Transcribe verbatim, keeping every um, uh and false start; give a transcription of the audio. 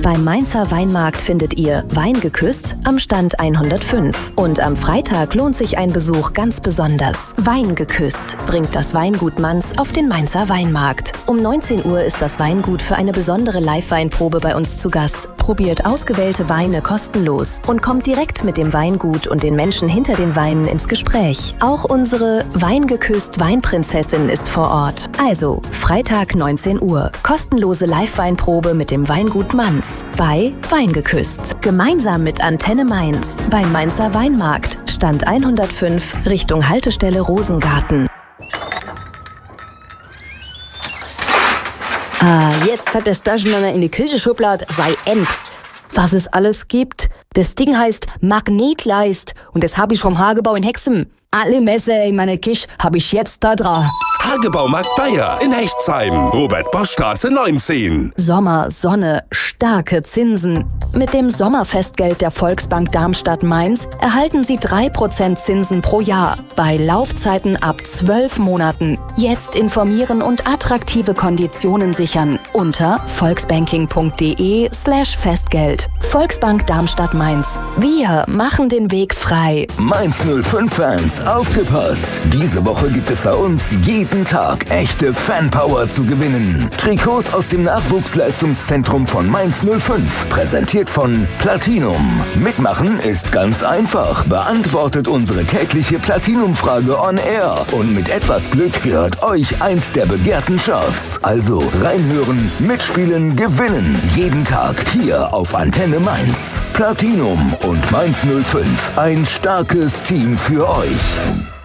Beim Mainzer Weinmarkt findet ihr Wein geküsst am Stand hundertfünf. Und am Freitag lohnt sich ein Besuch ganz besonders. Wein geküsst bringt das Weingut Manz auf den Mainzer Weinmarkt. Um neunzehn Uhr ist das Weingut für eine besondere Live-Weinprobe bei uns zu Gast. Probiert ausgewählte Weine kostenlos und kommt direkt mit dem Weingut und den Menschen hinter den Weinen ins Gespräch. Auch unsere Weingeküsst Weinprinzessin ist vor Ort. Also, Freitag neunzehn Uhr. Kostenlose Live-Weinprobe mit dem Weingut Manz bei Weingeküsst. Gemeinsam mit Antenne Mainz beim Mainzer Weinmarkt. Stand hundertfünf Richtung Haltestelle Rosengarten. Ah, jetzt hat der Taschenmesser in die Küchenschublade sei end. Was es alles gibt. Das Ding heißt Magnetleist und das habe ich vom Hagebau in Hexem. Alle Messer in meiner Küche habe ich jetzt da dran. Hagebaumarkt Bayer in Hechtsheim, Robert-Bosch-Straße neunzehn. Sommer, Sonne, starke Zinsen. Mit dem Sommerfestgeld der Volksbank Darmstadt-Mainz erhalten Sie drei Prozent Zinsen pro Jahr. Bei Laufzeiten ab zwölf Monaten. Jetzt informieren und attraktive Konditionen sichern. Unter volksbanking.de slash Festgeld. Volksbank Darmstadt-Mainz. Wir machen den Weg frei. Mainz null fünf Fans, aufgepasst! Diese Woche gibt es bei uns jeden Tag echte Fanpower zu gewinnen. Trikots aus dem Nachwuchsleistungszentrum von Mainz null fünf, präsentiert von Platinum. Mitmachen ist ganz einfach. Beantwortet unsere tägliche Platinum-Frage on air und mit etwas Glück gehört euch eins der begehrten Shirts. Also reinhören, mitspielen, gewinnen. Jeden Tag hier auf Antenne Mainz. Platinum und Mainz null fünf. Ein starkes Team für euch.